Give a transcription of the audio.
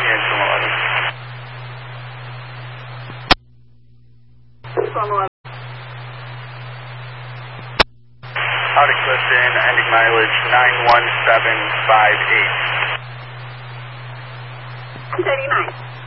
Storm 11. Audi Clifton, ending mileage 91758. 39.